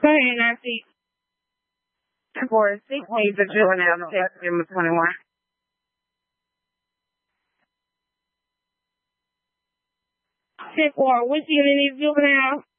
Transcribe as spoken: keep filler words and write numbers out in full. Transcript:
Go ahead, Nancy. For six needs a juvenile test number twenty-one. Ten four, which unit needs juvenile?